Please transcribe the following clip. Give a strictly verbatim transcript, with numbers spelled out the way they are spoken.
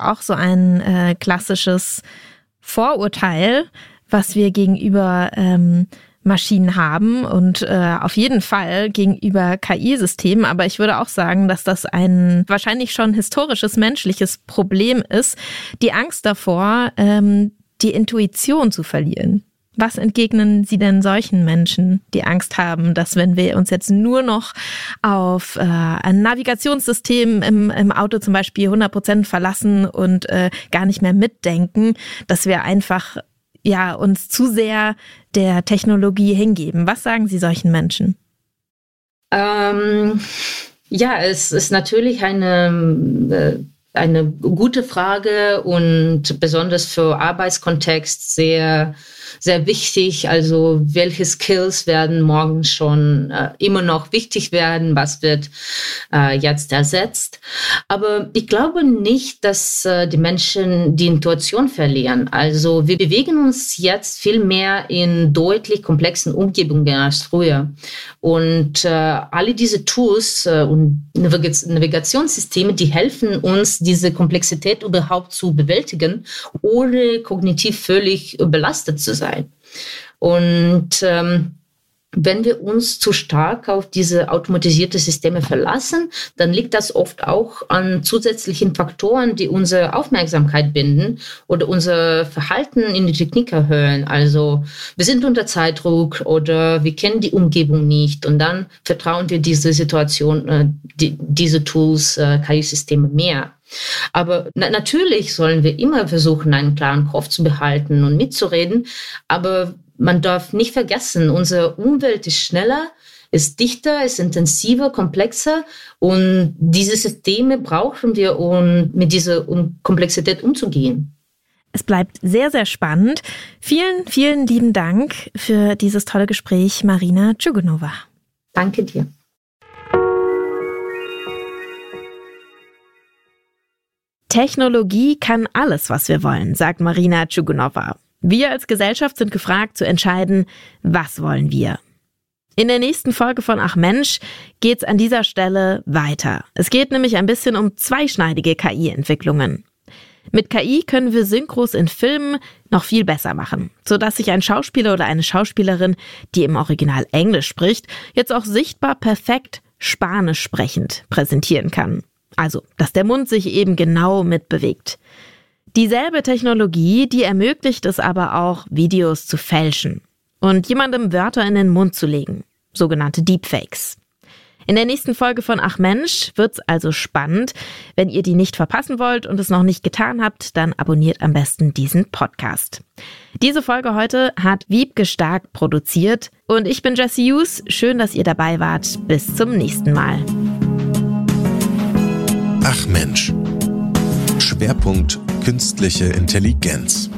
auch so ein äh, klassisches Vorurteil, was wir gegenüber ähm, Maschinen haben und äh, auf jeden Fall gegenüber K I-Systemen. Aber ich würde auch sagen, dass das ein wahrscheinlich schon historisches menschliches Problem ist, die Angst davor, ähm, die Intuition zu verlieren. Was entgegnen Sie denn solchen Menschen, die Angst haben, dass wenn wir uns jetzt nur noch auf äh, ein Navigationssystem im, im Auto zum Beispiel hundert Prozent verlassen und äh, gar nicht mehr mitdenken, dass wir einfach ja uns zu sehr der Technologie hingeben? Was sagen Sie solchen Menschen? Ähm, ja, es ist natürlich eine, eine gute Frage und besonders für Arbeitskontext sehr sehr wichtig. Also welche Skills werden morgen schon äh, immer noch wichtig werden? Was wird äh, jetzt ersetzt? Aber ich glaube nicht, dass äh, die Menschen die Intuition verlieren. Also wir bewegen uns jetzt viel mehr in deutlich komplexen Umgebungen als früher. Und äh, alle diese Tools äh, und Navig- Navigationssysteme, die helfen uns, diese Komplexität überhaupt zu bewältigen, ohne kognitiv völlig überlastet zu sein. Und ähm, wenn wir uns zu stark auf diese automatisierte Systeme verlassen, dann liegt das oft auch an zusätzlichen Faktoren, die unsere Aufmerksamkeit binden oder unser Verhalten in die Technik erhöhen. Also wir sind unter Zeitdruck oder wir kennen die Umgebung nicht und dann vertrauen wir diese Situation, äh, die, diese Tools, äh, K I-Systeme mehr. Aber na- natürlich sollen wir immer versuchen, einen klaren Kopf zu behalten und mitzureden. Aber man darf nicht vergessen, unsere Umwelt ist schneller, ist dichter, ist intensiver, komplexer. Und diese Systeme brauchen wir, um mit dieser um Komplexität umzugehen. Es bleibt sehr, sehr spannend. Vielen, vielen lieben Dank für dieses tolle Gespräch, Marina Djugonova. Danke dir. Technologie kann alles, was wir wollen, sagt Marina Djugonova. Wir als Gesellschaft sind gefragt zu entscheiden, was wollen wir. In der nächsten Folge von Ach Mensch geht's an dieser Stelle weiter. Es geht nämlich ein bisschen um zweischneidige K I-Entwicklungen. Mit K I können wir Synchros in Filmen noch viel besser machen, sodass sich ein Schauspieler oder eine Schauspielerin, die im Original Englisch spricht, jetzt auch sichtbar perfekt Spanisch sprechend präsentieren kann. Also, dass der Mund sich eben genau mitbewegt. Dieselbe Technologie, die ermöglicht es aber auch, Videos zu fälschen und jemandem Wörter in den Mund zu legen, sogenannte Deepfakes. In der nächsten Folge von Ach Mensch wird's also spannend. Wenn ihr die nicht verpassen wollt und es noch nicht getan habt, dann abonniert am besten diesen Podcast. Diese Folge heute hat Wiebke Stark produziert und ich bin Jessie Hughes. Schön, dass ihr dabei wart. Bis zum nächsten Mal. Ach Mensch. Schwerpunkt Künstliche Intelligenz.